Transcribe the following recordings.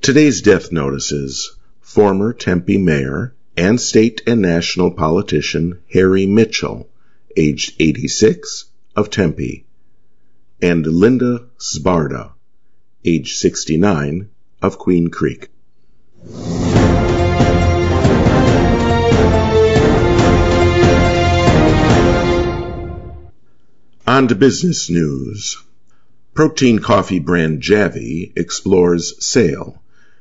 Today's death notices: former Tempe mayor and state and national politician Harry Mitchell, aged 86, of Tempe, and Linda Sbarda, aged 69, of Queen Creek. On to business news. Protein coffee brand Javy explores sale.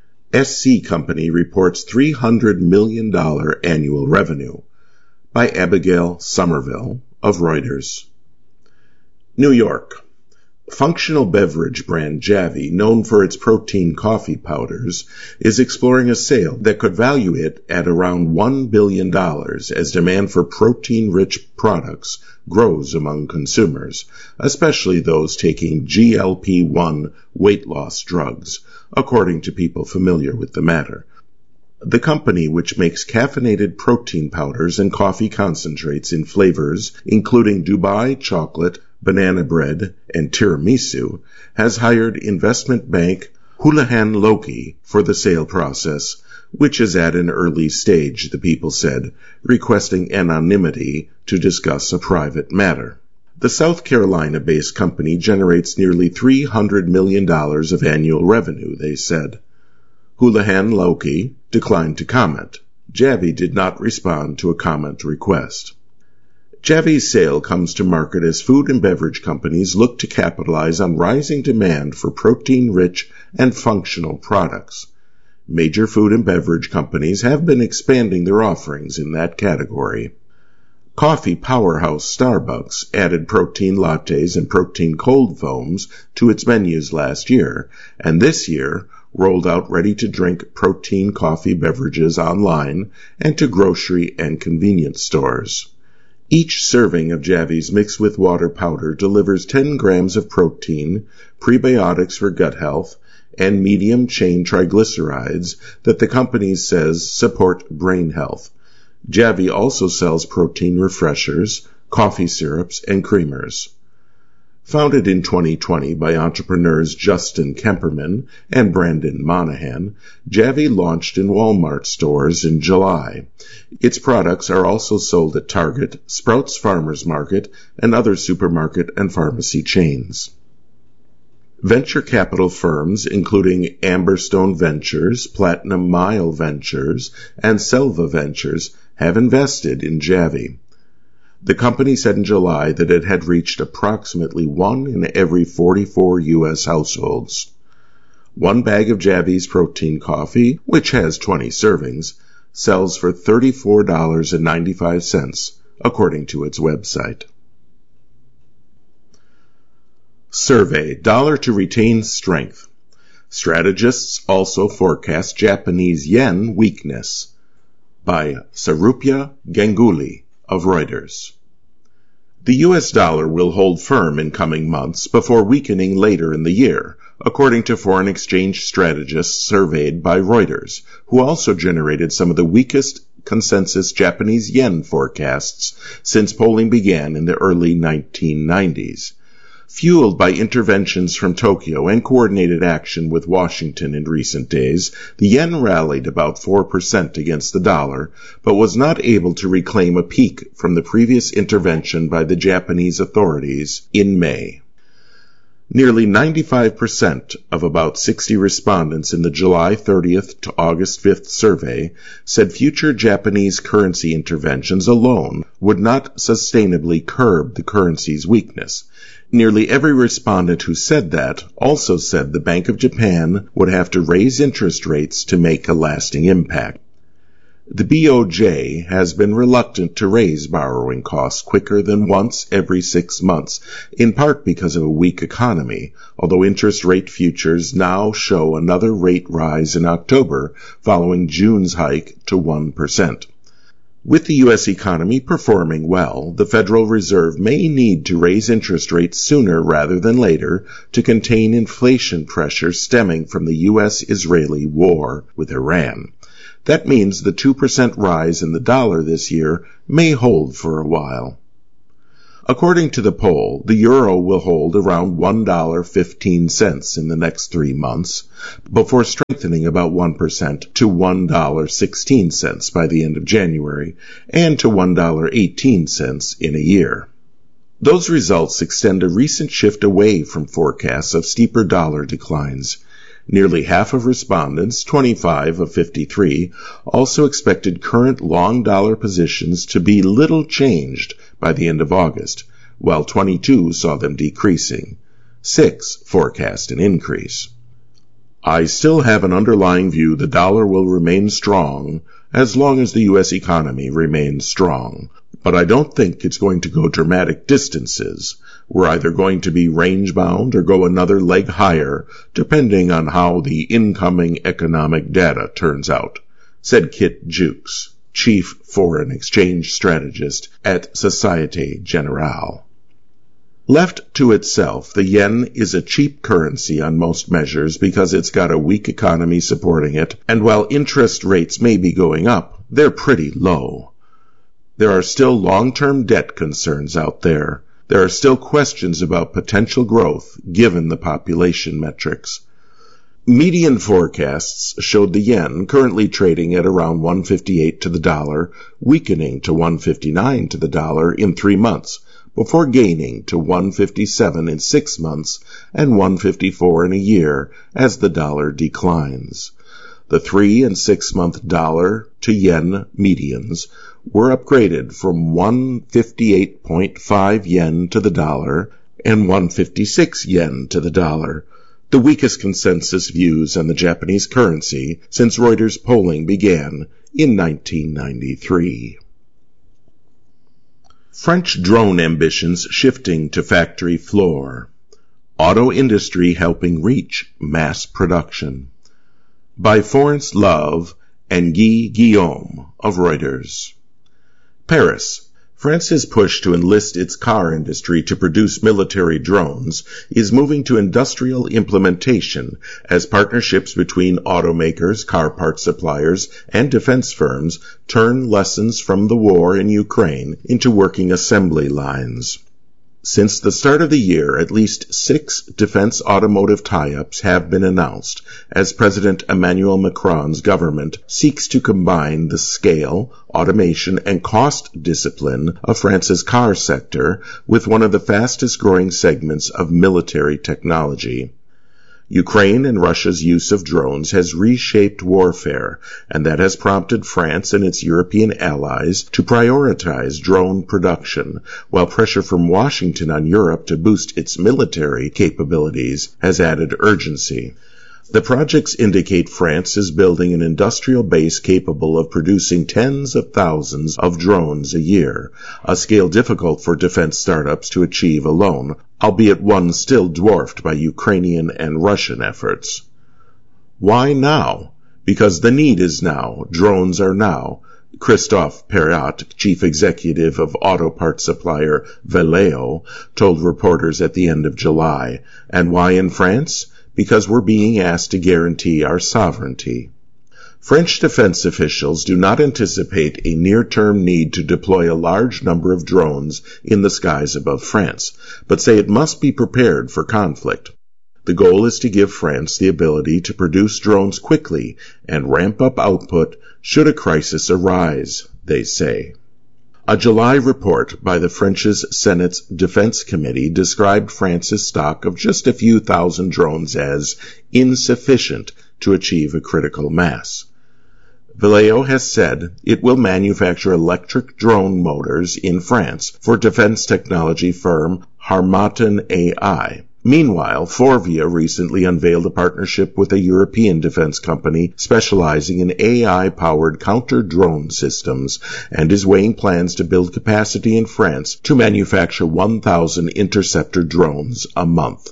SC Company reports $300 million annual revenue, by Abigail Somerville of Reuters. New York. Functional beverage brand Javy, known for its protein coffee powders, is exploring a sale that could value it at around $1 billion as demand for protein-rich products grows among consumers, especially those taking GLP-1 weight loss drugs, according to people familiar with the matter. The company, which makes caffeinated protein powders and coffee concentrates in flavors including Dubai chocolate, banana bread, and tiramisu, has hired investment bank Houlihan Lokey for the sale process, which is at an early stage, the people said, requesting anonymity to discuss a private matter. The South Carolina-based company generates nearly $300 million of annual revenue, they said. Houlihan Lokey declined to comment. Javy did not respond to a comment request. Javy's sale comes to market as food and beverage companies look to capitalize on rising demand for protein-rich and functional products. Major food and beverage companies have been expanding their offerings in that category. Coffee powerhouse Starbucks added protein lattes and protein cold foams to its menus last year, and this year rolled out ready-to-drink protein coffee beverages online and to grocery and convenience stores. Each serving of Javy's mixed with water powder delivers 10 grams of protein, prebiotics for gut health, and medium-chain triglycerides that the company says support brain health. Javy also sells protein refreshers, coffee syrups, and creamers. Founded in 2020 by entrepreneurs Justin Kemperman and Brandon Monahan, Javy launched in Walmart stores in July. Its products are also sold at Target, Sprouts Farmers Market, and other supermarket and pharmacy chains. Venture capital firms, including Amberstone Ventures, Platinum Mile Ventures, and Selva Ventures, have invested in Javy. The company said in July that it had reached approximately 1 in every 44 U.S. households. One bag of Javy's protein coffee, which has 20 servings, sells for $34.95, according to its website. Survey: dollar to retain strength. Strategists also forecast Japanese yen weakness, by Sarupya Ganguly of Reuters. The U.S. dollar will hold firm in coming months before weakening later in the year, according to foreign exchange strategists surveyed by Reuters, who also generated some of the weakest consensus Japanese yen forecasts since polling began in the early 1990s. Fueled by interventions from Tokyo and coordinated action with Washington in recent days, the yen rallied about 4% against the dollar, but was not able to reclaim a peak from the previous intervention by the Japanese authorities in May. Nearly 95% of about 60 respondents in the July 30th to August 5th survey said future Japanese currency interventions alone would not sustainably curb the currency's weakness. Nearly every respondent who said that also said the Bank of Japan would have to raise interest rates to make a lasting impact. The BOJ has been reluctant to raise borrowing costs quicker than once every 6 months, in part because of a weak economy, although interest rate futures now show another rate rise in October following June's hike to 1%. With the U.S. economy performing well, the Federal Reserve may need to raise interest rates sooner rather than later to contain inflation pressure stemming from the U.S.-Israeli war with Iran. That means the 2% rise in the dollar this year may hold for a while. According to the poll, the euro will hold around $1.15 in the next 3 months, before strengthening about 1% to $1.16 by the end of January, and to $1.18 in a year. Those results extend a recent shift away from forecasts of steeper dollar declines. Nearly half of respondents, 25 of 53, also expected current long dollar positions to be little changed by the end of August, while 22 saw them decreasing. 6 forecast an increase. I still have an underlying view the dollar will remain strong as long as the U.S. economy remains strong, but I don't think it's going to go dramatic distances. We're either going to be range-bound or go another leg higher, depending on how the incoming economic data turns out, said Kit Jukes, Chief Foreign Exchange Strategist at Societe Generale. Left to itself, the yen is a cheap currency on most measures because it's got a weak economy supporting it, and while interest rates may be going up, they're pretty low. There are still long-term debt concerns out there. There are still questions about potential growth given the population metrics. Median forecasts showed the yen currently trading at around 158 to the dollar, weakening to 159 to the dollar in 3 months, before gaining to 157 in 6 months and 154 in a year as the dollar declines. The 3 and 6 month dollar to yen medians were upgraded from 158.5 yen to the dollar and 156 yen to the dollar, the weakest consensus views on the Japanese currency since Reuters polling began in 1993. French drone ambitions shifting to factory floor. Auto industry helping reach mass production. By Florence Love and Guy Guillaume of Reuters. Paris. France's push to enlist its car industry to produce military drones is moving to industrial implementation as partnerships between automakers, car part suppliers, and defense firms turn lessons from the war in Ukraine into working assembly lines. Since the start of the year, at least 6 defense automotive tie-ups have been announced as President Emmanuel Macron's government seeks to combine the scale, automation, and cost discipline of France's car sector with one of the fastest-growing segments of military technology. Ukraine and Russia's use of drones has reshaped warfare, and that has prompted France and its European allies to prioritize drone production, while pressure from Washington on Europe to boost its military capabilities has added urgency. The projects indicate France is building an industrial base capable of producing tens of thousands of drones a year, a scale difficult for defense startups to achieve alone, albeit one still dwarfed by Ukrainian and Russian efforts. Why now? Because the need is now. Drones are now. Christophe Perriot, chief executive of auto parts supplier Valeo, told reporters at the end of July. And why in France? Because we're being asked to guarantee our sovereignty. French defense officials do not anticipate a near-term need to deploy a large number of drones in the skies above France, but say it must be prepared for conflict. The goal is to give France the ability to produce drones quickly and ramp up output should a crisis arise, they say. A July report by the French's Senate's Defense Committee described France's stock of just a few thousand drones as insufficient to achieve a critical mass. Valeo has said it will manufacture electric drone motors in France for defense technology firm Harmattan AI. Meanwhile, Forvia recently unveiled a partnership with a European defense company specializing in AI-powered counter-drone systems and is weighing plans to build capacity in France to manufacture 1,000 interceptor drones a month.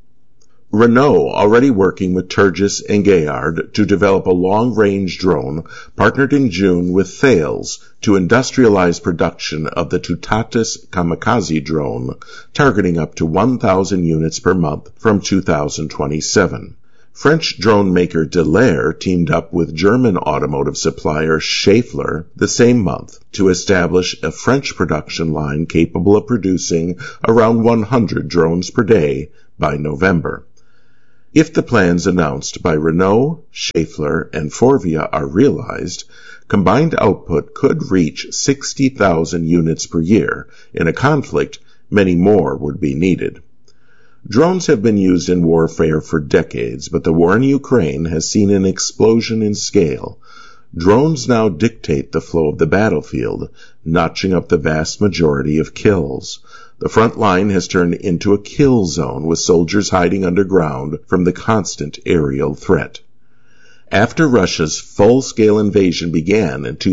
Renault, already working with Turgis and Gaillard to develop a long-range drone, partnered in June with Thales to industrialize production of the Tutatis Kamikaze drone, targeting up to 1,000 units per month from 2027. French drone maker Dallaire teamed up with German automotive supplier Schaeffler the same month to establish a French production line capable of producing around 100 drones per day by November. If the plans announced by Renault, Schaeffler, and Forvia are realized, combined output could reach 60,000 units per year. In a conflict, many more would be needed. Drones have been used in warfare for decades, but the war in Ukraine has seen an explosion in scale. Drones now dictate the flow of the battlefield, notching up the vast majority of kills. The front line has turned into a kill zone, with soldiers hiding underground from the constant aerial threat. After Russia's full-scale invasion began in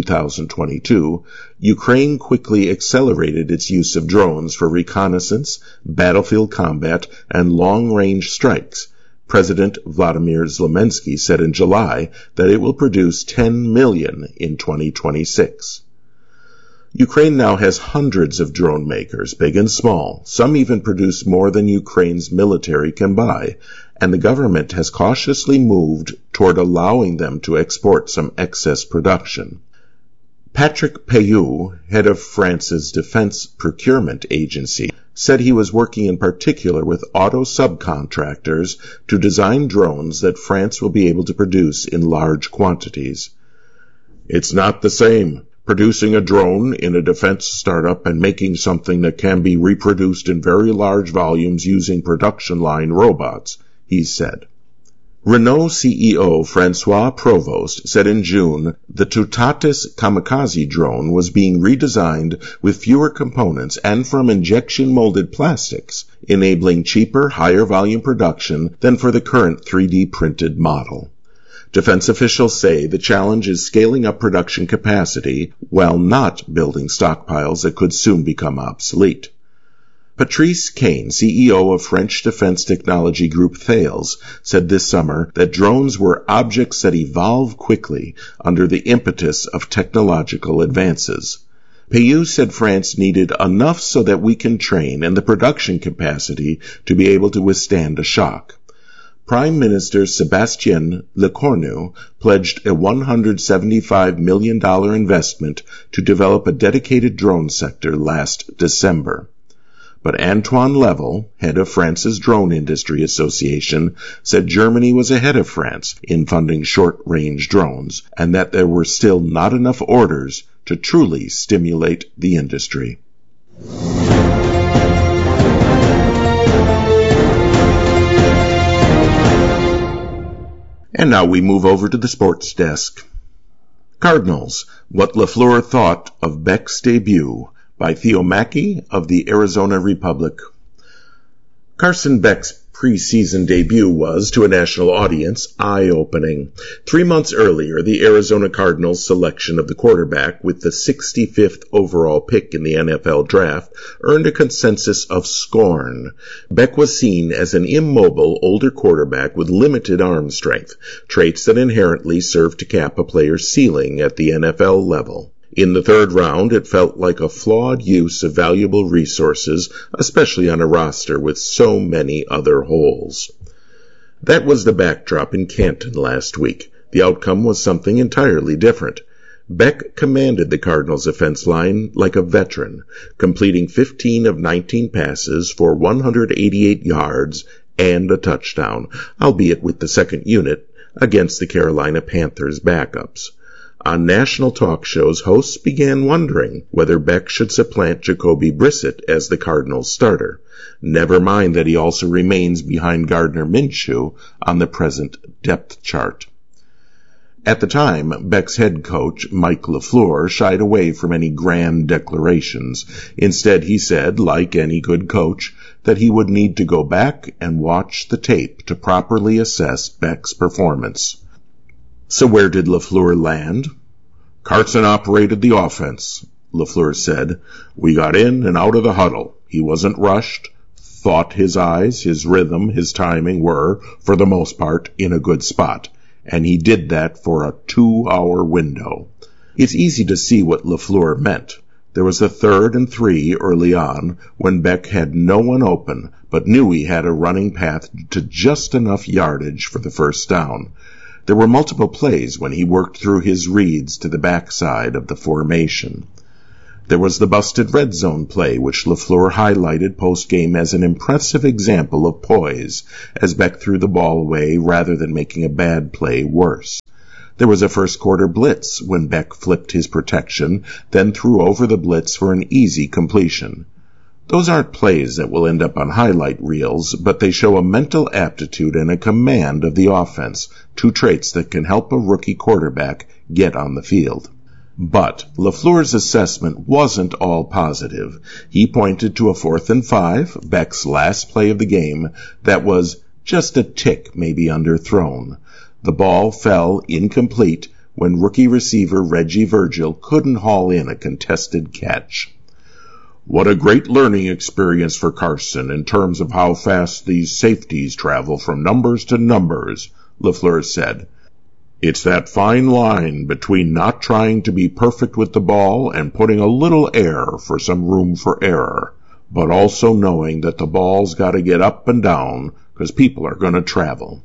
2022, Ukraine quickly accelerated its use of drones for reconnaissance, battlefield combat, and long-range strikes. President Vladimir Zelensky said in July that it will produce 10 million in 2026. Ukraine now has hundreds of drone makers, big and small. Some even produce more than Ukraine's military can buy, and the government has cautiously moved toward allowing them to export some excess production. Patrick Payou, head of France's Defense Procurement Agency, said he was working in particular with auto subcontractors to design drones that France will be able to produce in large quantities. It's not the same. Producing a drone in a defense startup and making something that can be reproduced in very large volumes using production line robots, he said. Renault CEO Francois Provost said in June the Tutatis Kamikaze drone was being redesigned with fewer components and from injection-molded plastics, enabling cheaper, higher-volume production than for the current 3D printed model. Defense officials say the challenge is scaling up production capacity while not building stockpiles that could soon become obsolete. Patrice Caine, CEO of French defense technology group Thales, said this summer that drones were objects that evolve quickly under the impetus of technological advances. Payou said France needed enough so that we can train and the production capacity to be able to withstand a shock. Prime Minister Sébastien Lecornu pledged a $175 million investment to develop a dedicated drone sector last December. But Antoine Level, head of France's Drone Industry Association, said Germany was ahead of France in funding short-range drones, and that there were still not enough orders to truly stimulate the industry. And now we move over to the sports desk. Cardinals, what LaFleur thought of Beck's debut, by Theo Mackey of the Arizona Republic. Carson Beck's preseason debut was, to a national audience, eye-opening. 3 months earlier, the Arizona Cardinals' selection of the quarterback with the 65th overall pick in the NFL draft earned a consensus of scorn. Beck was seen as an immobile, older quarterback with limited arm strength, traits that inherently serve to cap a player's ceiling at the NFL level. In the third round, it felt like a flawed use of valuable resources, especially on a roster with so many other holes. That was the backdrop in Canton last week. The outcome was something entirely different. Beck commanded the Cardinals' offense line like a veteran, completing 15 of 19 passes for 188 yards and a touchdown, albeit with the second unit, against the Carolina Panthers' backups. On national talk shows, hosts began wondering whether Beck should supplant Jacoby Brissett as the Cardinals' starter. Never mind that he also remains behind Gardner Minshew on the present depth chart. At the time, Beck's head coach, Mike LaFleur, shied away from any grand declarations. Instead, he said, like any good coach, that he would need to go back and watch the tape to properly assess Beck's performance. So where did LaFleur land? Carson operated the offense, LaFleur said. We got in and out of the huddle. He wasn't rushed. Thought his eyes, his rhythm, his timing were, for the most part, in a good spot. And he did that for a 2-hour window. It's easy to see what LaFleur meant. There was a 3rd and 3 early on when Beck had no one open, but knew he had a running path to just enough yardage for the first down. There were multiple plays when he worked through his reads to the backside of the formation. There was the busted red zone play, which LaFleur highlighted post-game as an impressive example of poise, as Beck threw the ball away rather than making a bad play worse. There was a first-quarter blitz when Beck flipped his protection, then threw over the blitz for an easy completion. Those aren't plays that will end up on highlight reels, but they show a mental aptitude and a command of the offense, 2 traits that can help a rookie quarterback get on the field. But LaFleur's assessment wasn't all positive. He pointed to a 4th and 5, Beck's last play of the game, that was just a tick maybe underthrown. The ball fell incomplete when rookie receiver Reggie Virgil couldn't haul in a contested catch. "What a great learning experience for Carson in terms of how fast these safeties travel from numbers to numbers," LaFleur said. "It's that fine line between not trying to be perfect with the ball and putting a little air for some room for error, but also knowing that the ball's got to get up and down because people are going to travel."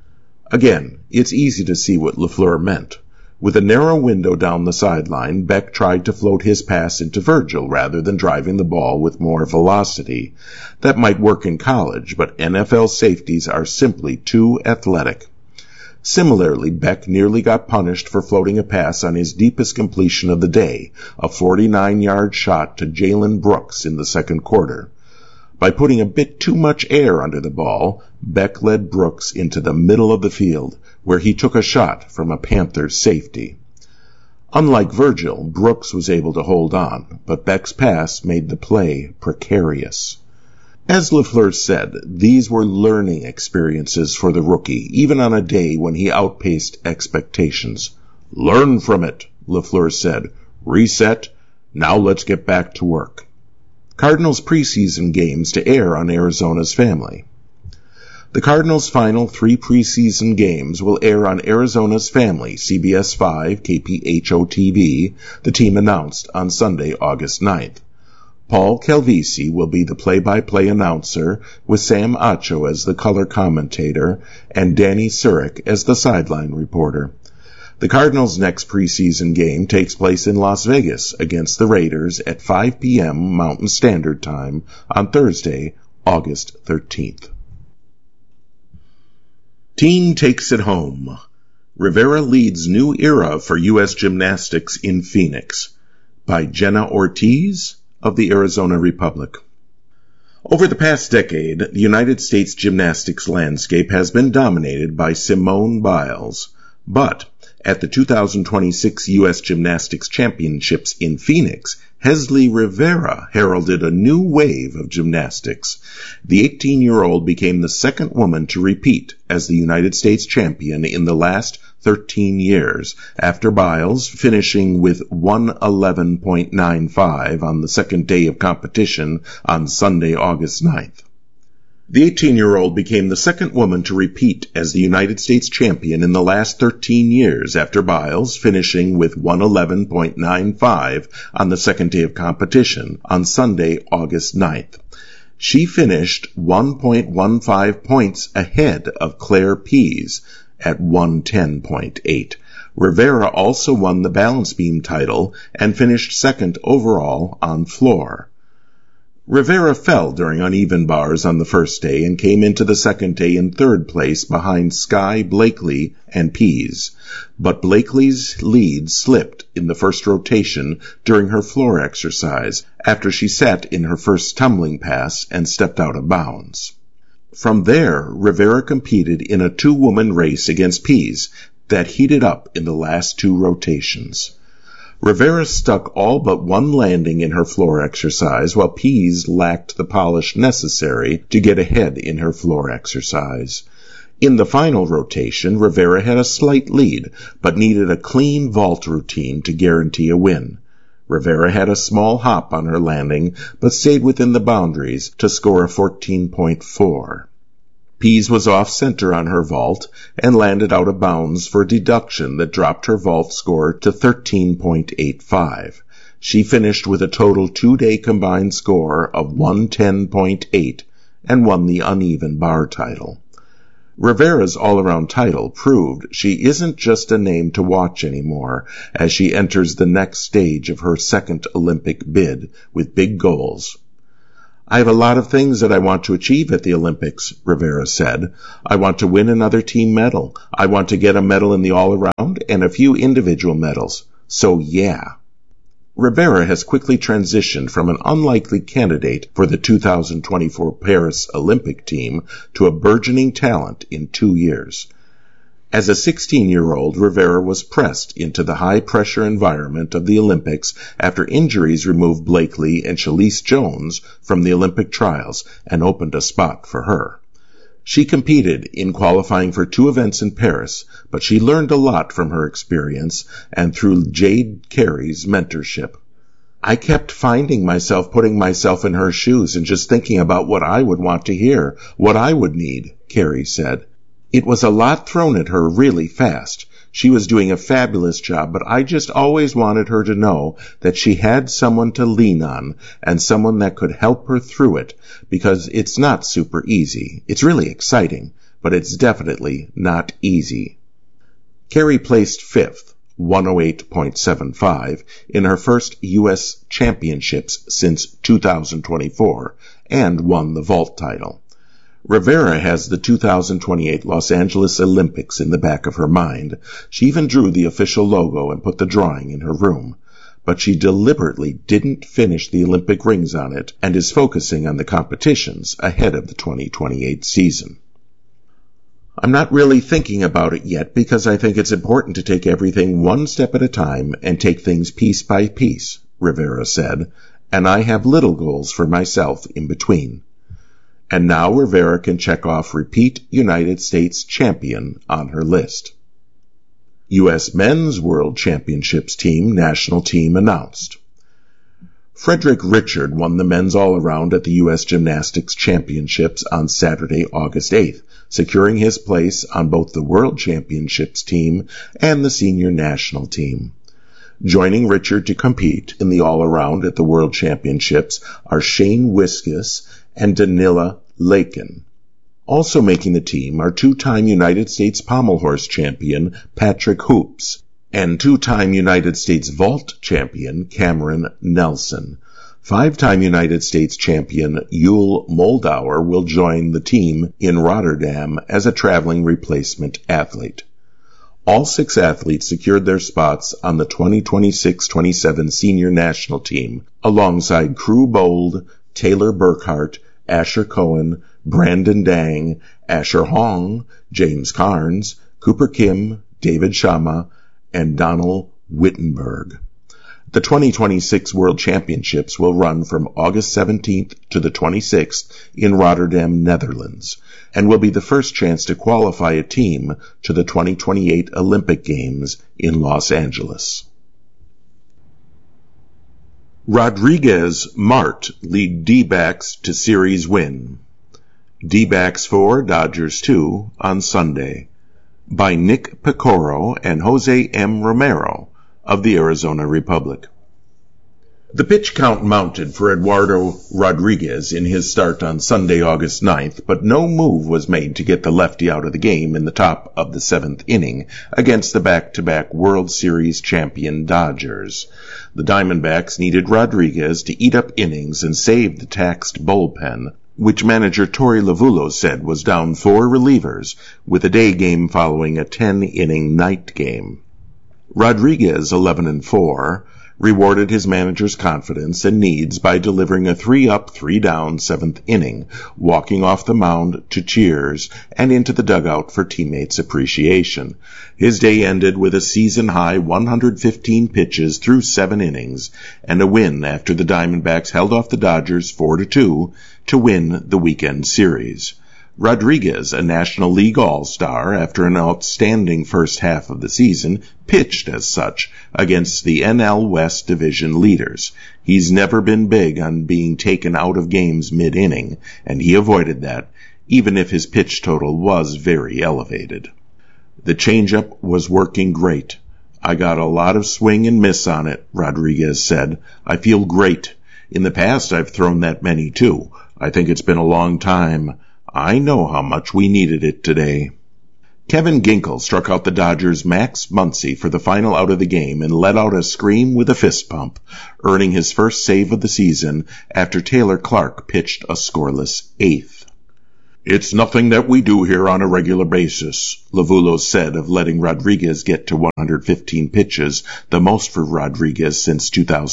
Again, it's easy to see what LaFleur meant. With a narrow window down the sideline, Beck tried to float his pass into Virgil rather than driving the ball with more velocity. That might work in college, but NFL safeties are simply too athletic. Similarly, Beck nearly got punished for floating a pass on his deepest completion of the day, a 49-yard shot to Jalen Brooks in the second quarter. By putting a bit too much air under the ball, Beck led Brooks into the middle of the field, where he took a shot from a Panthers safety. Unlike Virgil, Brooks was able to hold on, but Beck's pass made the play precarious. As LaFleur said, these were learning experiences for the rookie, even on a day when he outpaced expectations. "Learn from it," LaFleur said. "Reset. Now let's get back to work." Cardinals preseason games to air on Arizona's Family. The Cardinals' final 3 preseason games will air on Arizona's Family, CBS 5, KPHO-TV, the team announced on Sunday, August 9th. Paul Calvisi will be the play-by-play announcer, with Sam Acho as the color commentator and Danny Surik as the sideline reporter. The Cardinals' next preseason game takes place in Las Vegas against the Raiders at 5 p.m. Mountain Standard Time on Thursday, August 13th. Teen takes it home. Rivera leads new era for U.S. gymnastics in Phoenix, by Jenna Ortiz of the Arizona Republic. Over the past decade, the United States gymnastics landscape has been dominated by Simone Biles, but at the 2026 U.S. Gymnastics Championships in Phoenix, Hesly Rivera heralded a new wave of gymnastics. The 18-year-old became the second woman to repeat as the United States champion in the last 13 years, after Biles finishing with 111.95 on the second day of competition on Sunday, August 9th. The 18-year-old became the second woman to repeat as the United States champion in the last 13 years after Biles finishing with 111.95 on the second day of competition on Sunday, August 9th. She finished 1.15 points ahead of Claire Pease at 110.8. Rivera also won the balance beam title and finished second overall on floor. Rivera fell during uneven bars on the first day and came into the second day in third place behind Sky Blakely and Pease, but Blakely's lead slipped in the first rotation during her floor exercise after she sat in her first tumbling pass and stepped out of bounds. From there, Rivera competed in a 2-woman race against Pease that heated up in the last 2 rotations. Rivera stuck all but one landing in her floor exercise, while Pease lacked the polish necessary to get ahead in her floor exercise. In the final rotation, Rivera had a slight lead, but needed a clean vault routine to guarantee a win. Rivera had a small hop on her landing, but stayed within the boundaries to score a 14.4. Pease was off-center on her vault and landed out of bounds for a deduction that dropped her vault score to 13.85. She finished with a total 2-day combined score of 110.8 and won the uneven bar title. Rivera's all-around title proved she isn't just a name to watch anymore as she enters the next stage of her second Olympic bid with big goals. "I have a lot of things that I want to achieve at the Olympics," Rivera said. "I want to win another team medal. I want to get a medal in the all-around and a few individual medals. So yeah." Rivera has quickly transitioned from an unlikely candidate for the 2024 Paris Olympic team to a burgeoning talent in 2 years. As a 16-year-old, Rivera was pressed into the high-pressure environment of the Olympics after injuries removed Blakely and Shalise Jones from the Olympic trials and opened a spot for her. She competed in qualifying for 2 events in Paris, but she learned a lot from her experience and through Jade Carey's mentorship. "I kept finding myself putting myself in her shoes and just thinking about what I would want to hear, what I would need," Carey said. "It was a lot thrown at her really fast. She was doing a fabulous job, but I just always wanted her to know that she had someone to lean on and someone that could help her through it, because it's not super easy. It's really exciting, but it's definitely not easy." Carey placed 5th, 108.75, in her first U.S. championships since 2024 and won the vault title. Rivera has the 2028 Los Angeles Olympics in the back of her mind. She even drew the official logo and put the drawing in her room. But she deliberately didn't finish the Olympic rings on it and is focusing on the competitions ahead of the 2028 season. "I'm not really thinking about it yet because I think it's important to take everything one step at a time and take things piece by piece," Rivera said, "and I have little goals for myself in between." And now Rivera can check off repeat United States champion on her list. U.S. Men's World Championships national team announced. Frederick Richard won the men's all-around at the U.S. Gymnastics Championships on Saturday, August 8th, securing his place on both the World Championships team and the senior national team. Joining Richard to compete in the all-around at the World Championships are Shane Wiskus and Danila Lakin. Also making the team are 2-time United States pommel horse champion Patrick Hoops and 2-time United States vault champion Cameron Nelson. 5-time United States champion Yul Moldauer will join the team in Rotterdam as a traveling replacement athlete. All 6 athletes secured their spots on the 2026-27 senior national team alongside Crew Bold, Taylor Burkhart, Asher Cohen, Brandon Dang, Asher Hong, James Carnes, Cooper Kim, David Shama, and Donald Wittenberg. The 2026 World Championships will run from August 17th to the 26th in Rotterdam, Netherlands, and will be the first chance to qualify a team to the 2028 Olympic Games in Los Angeles. Rodriguez Mart lead D-backs to series win. D-backs 4, Dodgers 2 on Sunday by Nick Pecoro and Jose M. Romero of the Arizona Republic. The pitch count mounted for Eduardo Rodriguez in his start on Sunday, August 9th, but no move was made to get the lefty out of the game in the top of the 7th inning against the back-to-back World Series champion Dodgers. The Diamondbacks needed Rodriguez to eat up innings and save the taxed bullpen, which manager Torey Lovullo said was down 4 relievers, with a day game following a 10-inning night game. Rodriguez, 11-4, rewarded his manager's confidence and needs by delivering a 3-up, 3-down 7th inning, walking off the mound to cheers and into the dugout for teammates' appreciation. His day ended with a season-high 115 pitches through 7 innings and a win after the Diamondbacks held off the Dodgers 4-2 to win the weekend series. Rodriguez, a National League All-Star after an outstanding first half of the season, pitched as such against the NL West division leaders. He's never been big on being taken out of games mid-inning, and he avoided that, even if his pitch total was very elevated. The changeup was working great. I got a lot of swing and miss on it, Rodriguez said. I feel great. In the past, I've thrown that many, too. I think it's been a long time. I know how much we needed it today. Kevin Ginkel struck out the Dodgers' Max Muncy for the final out of the game and let out a scream with a fist pump, earning his first save of the season after Taylor Clark pitched a scoreless eighth. It's nothing that we do here on a regular basis, Lovullo said of letting Rodriguez get to 115 pitches, the most for Rodriguez since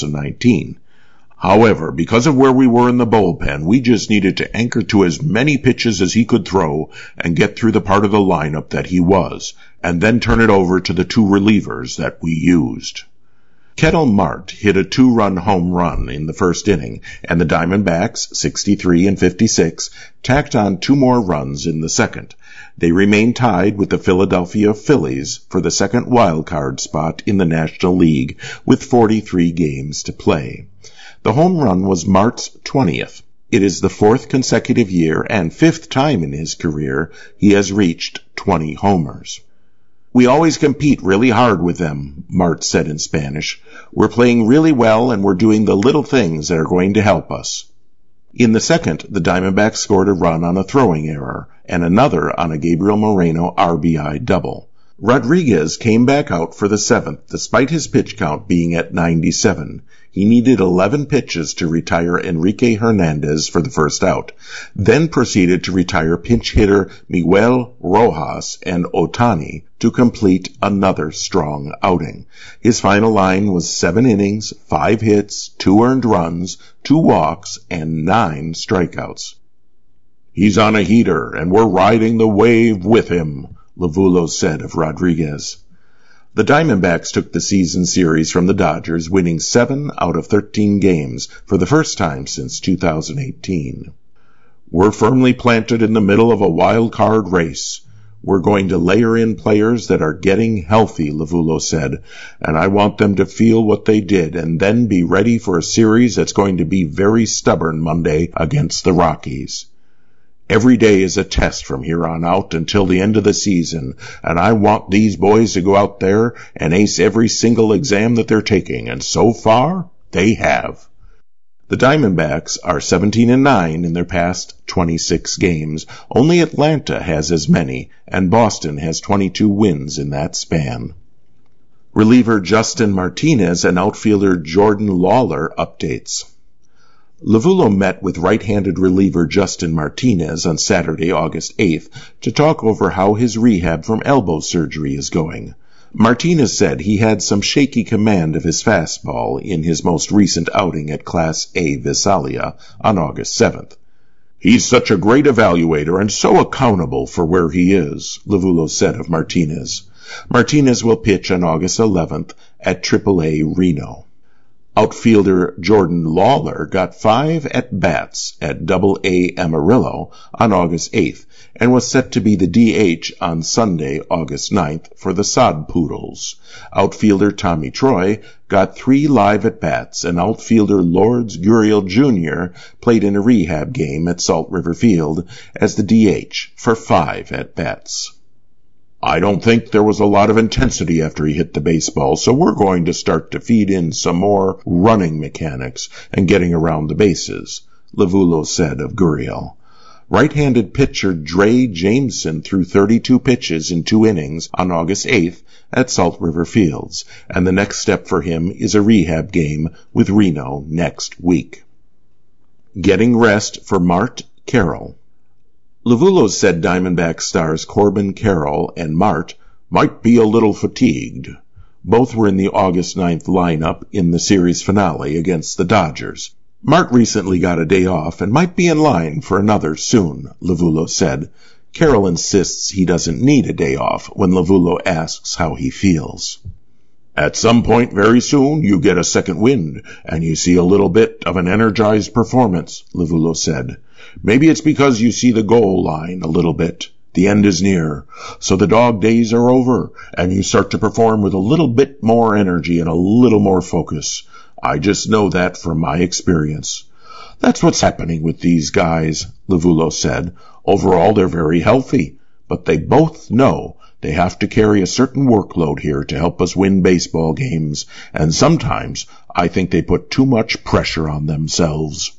2019. However, because of where we were in the bullpen, we just needed to anchor to as many pitches as he could throw and get through the part of the lineup that he was, and then turn it over to the two relievers that we used. Ketel Marte hit a 2-run home run in the first inning, and the Diamondbacks, 63 and 56, tacked on 2 more runs in the second. They remained tied with the Philadelphia Phillies for the second wild card spot in the National League with 43 games to play. The home run was Marte's 20th. It is the 4th consecutive year and 5th time in his career he has reached 20 homers. We always compete really hard with them, Marte said in Spanish. We're playing really well and we're doing the little things that are going to help us. In the second, the Diamondbacks scored a run on a throwing error and another on a Gabriel Moreno RBI double. Rodriguez came back out for the 7th, despite his pitch count being at 97. He needed 11 pitches to retire Enrique Hernandez for the first out, then proceeded to retire pinch hitter Miguel Rojas and Ohtani to complete another strong outing. His final line was 7 innings, 5 hits, 2 earned runs, 2 walks, and 9 strikeouts. He's on a heater, and we're riding the wave with him, Lovullo said of Rodriguez. The Diamondbacks took the season series from the Dodgers, winning 7 out of 13 games for the first time since 2018. We're firmly planted in the middle of a wild card race. We're going to layer in players that are getting healthy, Lovullo said, and I want them to feel what they did and then be ready for a series that's going to be very stubborn Monday against the Rockies. Every day is a test from here on out until the end of the season, and I want these boys to go out there and ace every single exam that they're taking, and so far, they have. The Diamondbacks are 17-9 in their past 26 games. Only Atlanta has as many, and Boston has 22 wins in that span. Reliever Justin Martinez and outfielder Jordan Lawlar updates. Lovullo met with right-handed reliever Justin Martinez on Saturday, August 8th, to talk over how his rehab from elbow surgery is going. Martinez said he had some shaky command of his fastball in his most recent outing at Class A Visalia on August 7th. He's such a great evaluator and so accountable for where he is, Lovullo said of Martinez. Martinez will pitch on August 11th at AAA Reno. Outfielder Jordan Lawlar got 5 at-bats at Double-A Amarillo on August 8th and was set to be the DH on Sunday, August 9th for the Sod Poodles. Outfielder Tommy Troy got 3 live at-bats, and outfielder Lourdes Gurriel Jr. played in a rehab game at Salt River Field as the DH for 5 at-bats. I don't think there was a lot of intensity after he hit the baseball, so we're going to start to feed in some more running mechanics and getting around the bases, Lovullo said of Gurriel. Right-handed pitcher Dre Jameson threw 32 pitches in 2 innings on August 8th at Salt River Fields, and the next step for him is a rehab game with Reno next week. Getting rest for Marte Carroll. Lovullo said Diamondback stars Corbin Carroll and Marte might be a little fatigued. Both were in the August 9th lineup in the series finale against the Dodgers. Marte recently got a day off and might be in line for another soon, Lovullo said. Carroll insists he doesn't need a day off when Lovullo asks how he feels. At some point very soon you get a second wind and you see a little bit of an energized performance, Lovullo said. Maybe it's because you see the goal line a little bit. The end is near, so the dog days are over, and you start to perform with a little bit more energy and a little more focus. I just know that from my experience. That's what's happening with these guys, Lovullo said. Overall, they're very healthy, but they both know They have to carry a certain workload here to help us win baseball games, and sometimes I think they put too much pressure on themselves.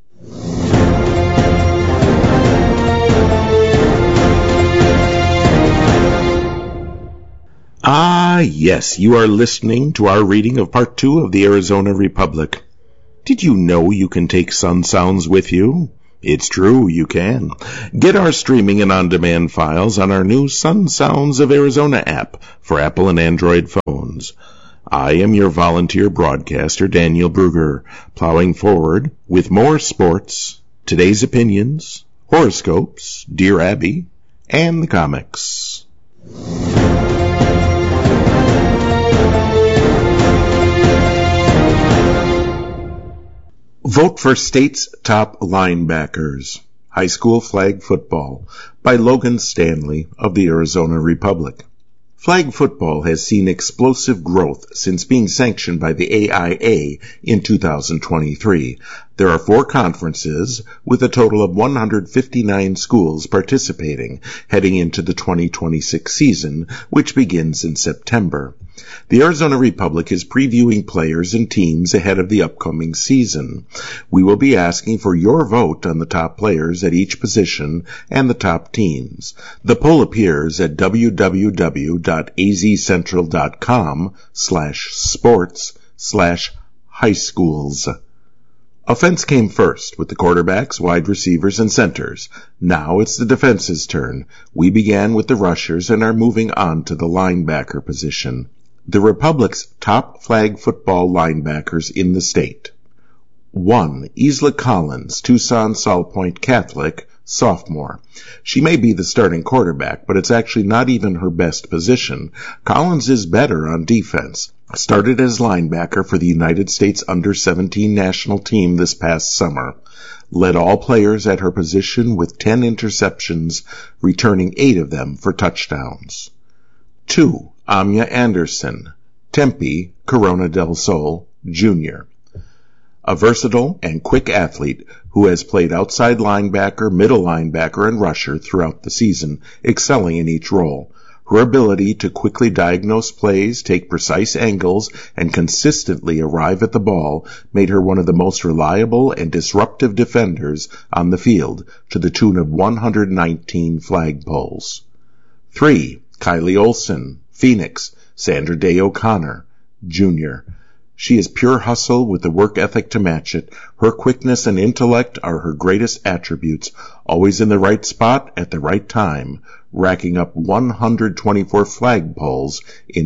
Ah, yes, you are listening to our reading of Part 2 of the Arizona Republic. Did you know you can take Sun Sounds with you? It's true, you can. Get our streaming and on-demand files on our new Sun Sounds of Arizona app for Apple and Android phones. I am your volunteer broadcaster, Daniel Brugger, plowing forward with more sports, today's opinions, horoscopes, Dear Abby, and the comics. Vote for State's Top Linebackers, High School Flag Football, by Logan Stanley of the Arizona Republic. Flag football has seen explosive growth since being sanctioned by the AIA in 2023. There are 4 conferences with a total of 159 schools participating heading into the 2026 season, which begins in September. The Arizona Republic is previewing players and teams ahead of the upcoming season. We will be asking for your vote on the top players at each position and the top teams. The poll appears at www.azcentral.com/sports/highschools. Offense came first with the quarterbacks, wide receivers, and centers. Now it's the defense's turn. We began with the rushers and are moving on to the linebacker position. The Republic's top flag football linebackers in the state. 1. Isla Collins, Tucson Salpointe Catholic, sophomore. She may be the starting quarterback, but it's actually not even her best position. Collins is better on defense. Started as linebacker for the United States Under-17 national team this past summer. Led all players at her position with 10 interceptions, returning 8 of them for touchdowns. 2. Amya Anderson, Tempe, Corona del Sol, Jr. A versatile and quick athlete who has played outside linebacker, middle linebacker, and rusher throughout the season, excelling in each role. Her ability to quickly diagnose plays, take precise angles, and consistently arrive at the ball made her one of the most reliable and disruptive defenders on the field, to the tune of 119 flag pulls. 3. Kylie Olson, Phoenix, Sandra Day O'Connor, Jr. She is pure hustle with the work ethic to match it. Her quickness and intellect are her greatest attributes, always in the right spot at the right time, racking up 124 flag pulls in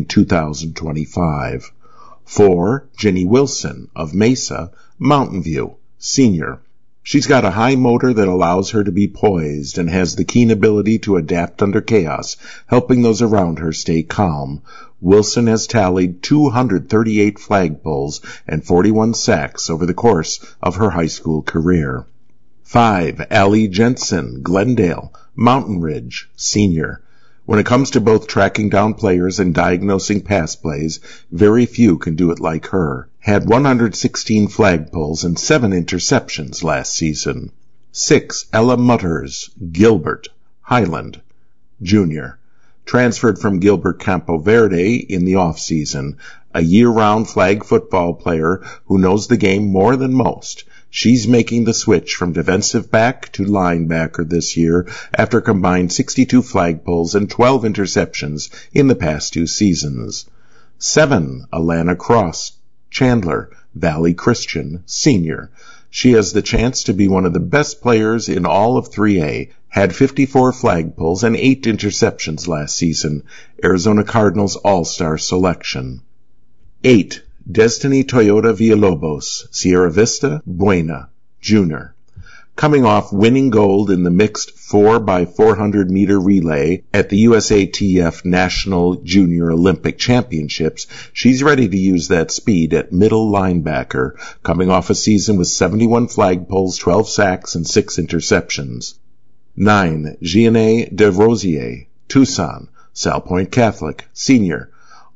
2025. 4. Jenny Wilson of Mesa, Mountain View, Senior. She's got a high motor that allows her to be poised and has the keen ability to adapt under chaos, helping those around her stay calm. Wilson has tallied 238 flag pulls and 41 sacks over the course of her high school career. 5. Allie Jensen, Glendale, Mountain Ridge, Senior. When it comes to both tracking down players and diagnosing pass plays, very few can do it like her. Had 116 flag pulls and 7 interceptions last season. 6. Ella Mutters, Gilbert, Highland, Jr. Transferred from Gilbert Campo Verde in the off-season. A year-round flag football player who knows the game more than most. She's making the switch from defensive back to linebacker this year after combined 62 flag pulls and 12 interceptions in the past 2 seasons. 7. Alana Cross, Chandler, Valley Christian, Senior. She has the chance to be one of the best players in all of 3A, had 54 flag pulls and 8 interceptions last season, Arizona Cardinals All-Star selection. 8. Destiny Toyota Villalobos, Sierra Vista, Buena, Jr. Coming off winning gold in the mixed 4x400 meter relay at the USATF National Junior Olympic Championships, she's ready to use that speed at middle linebacker, coming off a season with 71 flag pulls, 12 sacks, and 6 interceptions. 9. Gianne De Rosier, Tucson, Salpointe Catholic, Senior.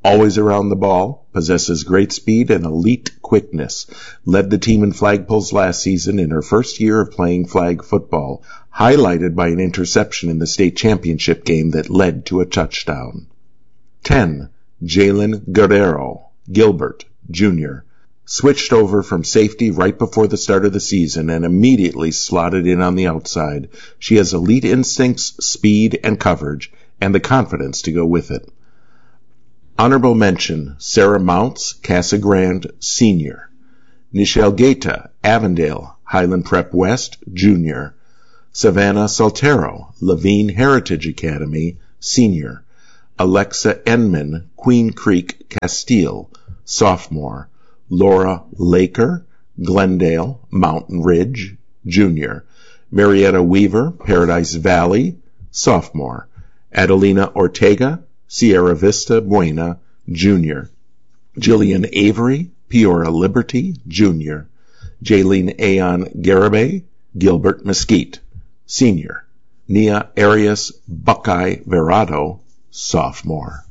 Always around the ball, possesses great speed and elite quickness. Led the team in flag pulls last season in her first year of playing flag football, highlighted by an interception in the state championship game that led to a touchdown. 10. Jalen Guerrero Gilbert, Jr. Switched over from safety right before the start of the season and immediately slotted in on the outside. She has elite instincts, speed, and coverage, and the confidence to go with it. Honorable mention, Sarah Mounts, Casa Grande, Sr. Nichelle Gaeta, Avondale, Highland Prep West, Jr. Savannah Saltero, Levine Heritage Academy, Sr. Alexa Enman, Queen Creek, Castile, Sophomore. Laura Laker, Glendale, Mountain Ridge, Jr. Marietta Weaver, Paradise Valley, Sophomore. Adelina Ortega, Sierra Vista, Buena, Jr. Jillian Avery, Peoria Liberty, Jr. Jaylene Aon Garibay, Gilbert Mesquite, Senior. Nia Arias Buckeye Verado, Sophomore.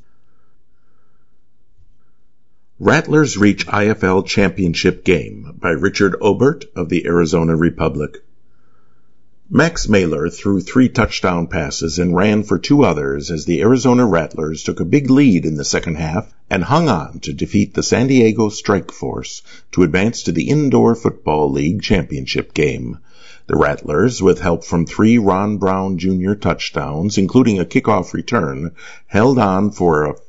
Rattlers Reach IFL Championship Game by Richard Obert of the Arizona Republic. Max Mailer threw 3 touchdown passes and ran for 2 others as the Arizona Rattlers took a big lead in the second half and hung on to defeat the San Diego Strike Force to advance to the Indoor Football League Championship game. The Rattlers, with help from 3 Ron Brown Jr. touchdowns, including a kickoff return, held on for a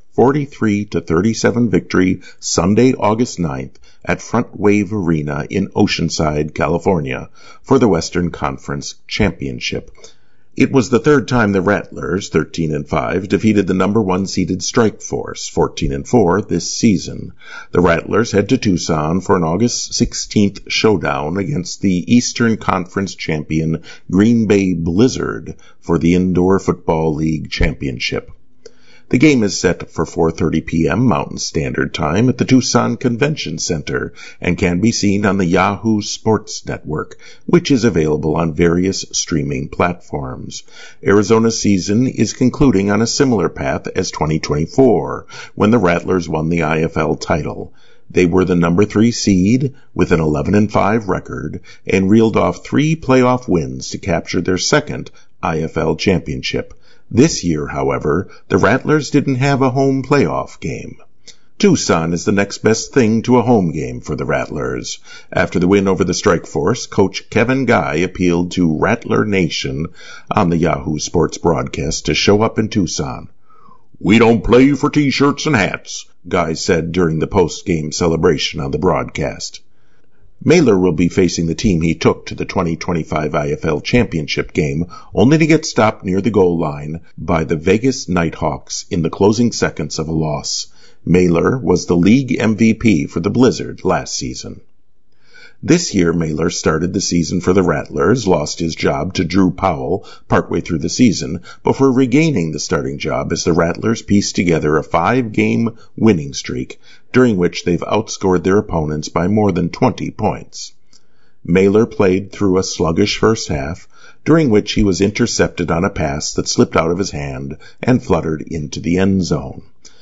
43-37 victory Sunday, August 9th at Front Wave Arena in Oceanside, California for the Western Conference Championship. It was the third time the Rattlers, 13-5, defeated the number 1 seeded Strike Force, 14-4, this season. The Rattlers head to Tucson for an August 16th showdown against the Eastern Conference champion Green Bay Blizzard for the Indoor Football League Championship. The game is set for 4:30 p.m. Mountain Standard Time at the Tucson Convention Center and can be seen on the Yahoo Sports Network, which is available on various streaming platforms. Arizona's season is concluding on a similar path as 2024, when the Rattlers won the IFL title. They were the number 3 seed with an 11-5 record and reeled off 3 playoff wins to capture their second IFL championship. This year, however, the Rattlers didn't have a home playoff game. Tucson is the next best thing to a home game for the Rattlers. After the win over the Strike Force, Coach Kevin Guy appealed to Rattler Nation on the Yahoo Sports broadcast to show up in Tucson. "We don't play for T-shirts and hats," Guy said during the post-game celebration on the broadcast. Mailer will be facing the team he took to the 2025 IFL Championship game, only to get stopped near the goal line by the Vegas Nighthawks in the closing seconds of a loss. Mailer was the league MVP for the Blizzard last season. This year, Mailer started the season for the Rattlers, lost his job to Drew Powell partway through the season, before regaining the starting job as the Rattlers pieced together a 5-game winning streak, during which they've outscored their opponents by more than 20 points. Mailer played through a sluggish first half, during which he was intercepted on a pass that slipped out of his hand and fluttered into the end zone.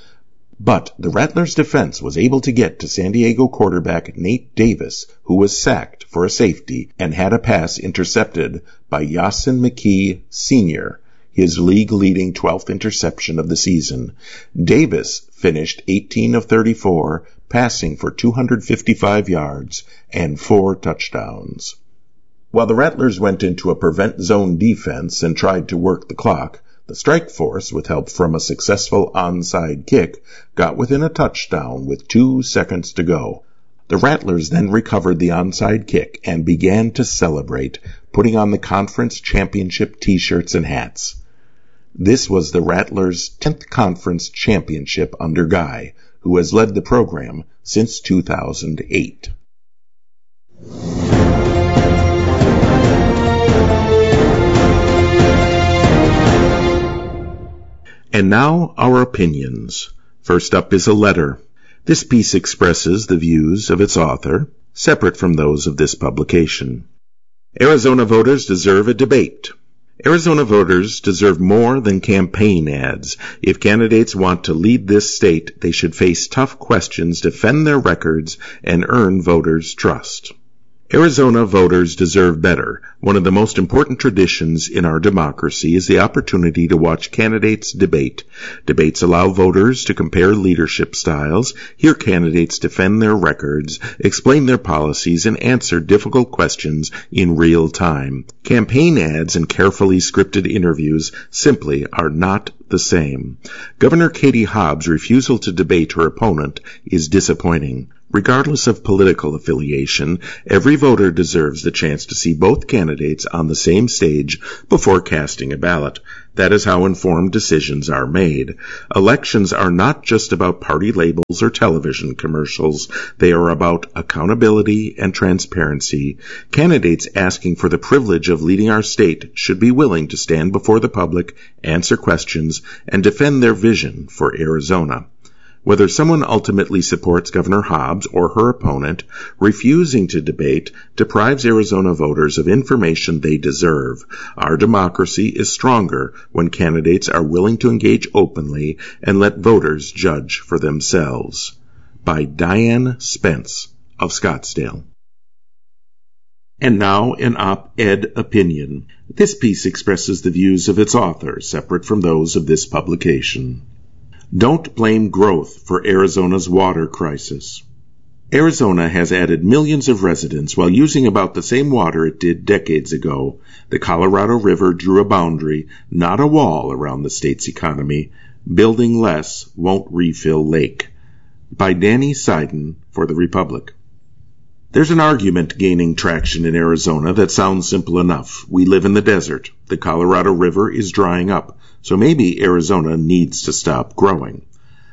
But the Rattlers' defense was able to get to San Diego quarterback Nate Davis, who was sacked for a safety and had a pass intercepted by Yasin McKee Sr., his league-leading 12th interception of the season. Davis finished 18 of 34, passing for 255 yards and 4 touchdowns. While the Rattlers went into a prevent zone defense and tried to work the clock, the Strike Force, with help from a successful onside kick, got within a touchdown with 2 seconds to go. The Rattlers then recovered the onside kick and began to celebrate, putting on the conference championship T-shirts and hats. This was the Rattlers' 10th conference championship under Guy, who has led the program since 2008. And now our opinions. First up is a letter. This piece expresses the views of its author, separate from those of this publication. Arizona voters deserve a debate. Arizona voters deserve more than campaign ads. If candidates want to lead this state, they should face tough questions, defend their records, and earn voters' trust. Arizona voters deserve better. One of the most important traditions in our democracy is the opportunity to watch candidates debate. Debates allow voters to compare leadership styles, hear candidates defend their records, explain their policies, and answer difficult questions in real time. Campaign ads and carefully scripted interviews simply are not the same. Governor Katie Hobbs' refusal to debate her opponent is disappointing. Regardless of political affiliation, every voter deserves the chance to see both candidates on the same stage before casting a ballot. That is how informed decisions are made. Elections are not just about party labels or television commercials. They are about accountability and transparency. Candidates asking for the privilege of leading our state should be willing to stand before the public, answer questions, and defend their vision for Arizona. Whether someone ultimately supports Governor Hobbs or her opponent, refusing to debate deprives Arizona voters of information they deserve. Our democracy is stronger when candidates are willing to engage openly and let voters judge for themselves. By Diane Spence of Scottsdale. And now an op-ed opinion. This piece expresses the views of its author, separate from those of this publication. Don't blame growth for Arizona's water crisis. Arizona has added millions of residents while using about the same water it did decades ago. The Colorado River drew a boundary, not a wall, around the state's economy. Building less won't refill lake. By Danny Seiden for the Republic. There's an argument gaining traction in Arizona that sounds simple enough. We live in the desert. The Colorado River is drying up, so maybe Arizona needs to stop growing.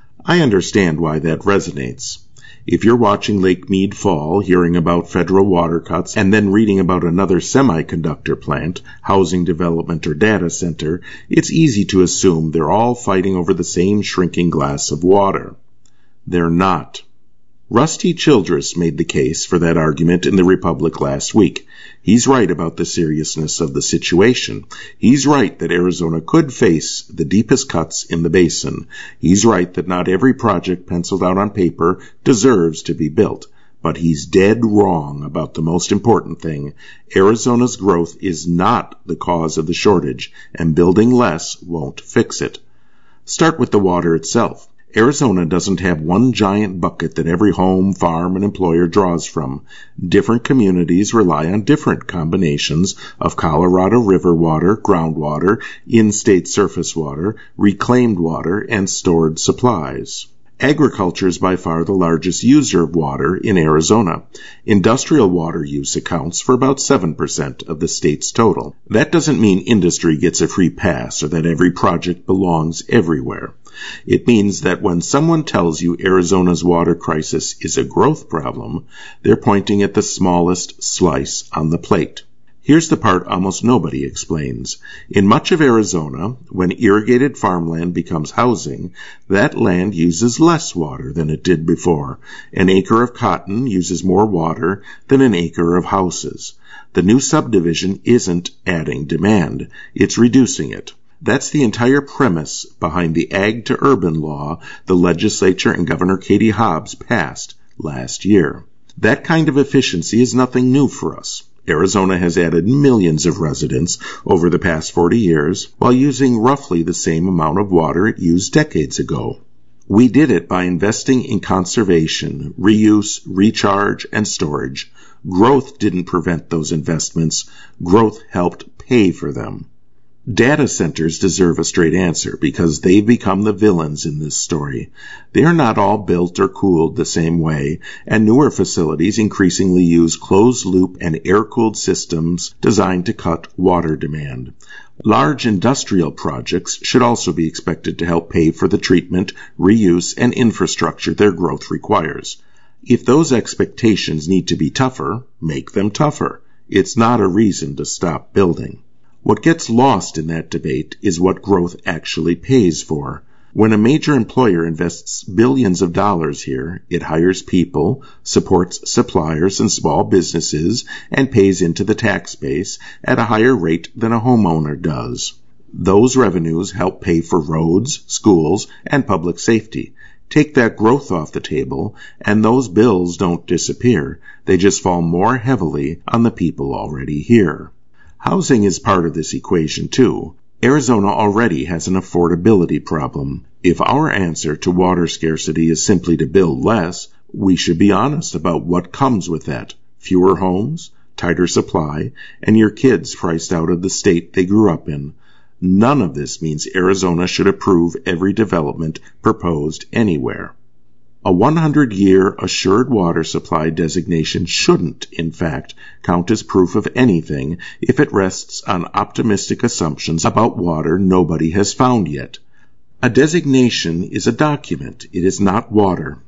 I understand why that resonates. If you're watching Lake Mead fall, hearing about federal water cuts, and then reading about another semiconductor plant, housing development, or data center, it's easy to assume they're all fighting over the same shrinking glass of water. They're not. Rusty Childress made the case for that argument in the Republic last week. He's right about the seriousness of the situation. He's right that Arizona could face the deepest cuts in the basin. He's right that not every project penciled out on paper deserves to be built. But he's dead wrong about the most important thing. Arizona's growth is not the cause of the shortage, and building less won't fix it. Start with the water itself. Arizona doesn't have one giant bucket that every home, farm, and employer draws from. Different communities rely on different combinations of Colorado River water, groundwater, in-state surface water, reclaimed water, and stored supplies. Agriculture is by far the largest user of water in Arizona. Industrial water use accounts for about 7% of the state's total. That doesn't mean industry gets a free pass or that every project belongs everywhere. It means that when someone tells you Arizona's water crisis is a growth problem, they're pointing at the smallest slice on the plate. Here's the part almost nobody explains. In much of Arizona, when irrigated farmland becomes housing, that land uses less water than it did before. An acre of cotton uses more water than an acre of houses. The new subdivision isn't adding demand, it's reducing it. That's the entire premise behind the Ag to Urban law the legislature and Governor Katie Hobbs passed last year. That kind of efficiency is nothing new for us. Arizona has added millions of residents over the past 40 years while using roughly the same amount of water it used decades ago. We did it by investing in conservation, reuse, recharge, and storage. Growth didn't prevent those investments. Growth helped pay for them. Data centers deserve a straight answer because they've become the villains in this story. They are not all built or cooled the same way, and newer facilities increasingly use closed-loop and air-cooled systems designed to cut water demand. Large industrial projects should also be expected to help pay for the treatment, reuse, and infrastructure their growth requires. If those expectations need to be tougher, make them tougher. It's not a reason to stop building. What gets lost in that debate is what growth actually pays for. When a major employer invests billions of dollars here, it hires people, supports suppliers and small businesses, and pays into the tax base at a higher rate than a homeowner does. Those revenues help pay for roads, schools, and public safety. Take that growth off the table, and those bills don't disappear. They just fall more heavily on the people already here. Housing is part of this equation, too. Arizona already has an affordability problem. If our answer to water scarcity is simply to build less, we should be honest about what comes with that. Fewer homes, tighter supply, and your kids priced out of the state they grew up in. None of this means Arizona should approve every development proposed anywhere. A 100-year assured water supply designation shouldn't, in fact, count as proof of anything if it rests on optimistic assumptions about water nobody has found yet. A designation is a document. It is not water.